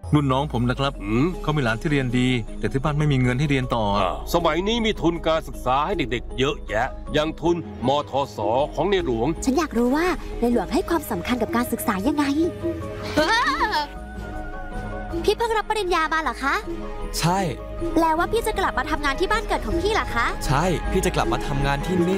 รุ่นน้องผมนะครับเขามีหลานที่เรียนดี แต่ที่บ้านไม่มีเงินให้เรียนต่อสมัยนี้มีทุนการศึกษาให้เด็กๆเยอะแยะอย่างทุนมทสของในหลวงฉันอยากรู้ว่าในหลวงให้ความสำคัญกับการศึกษายังไง พี่เพิ่งรับปริญญามาเหรอคะใช่แปลว่าพี่จะกลับมาทำงานที่บ้านเกิดของพี่เหรอคะใช่ พี่จะกลับมาทำงานที่นี่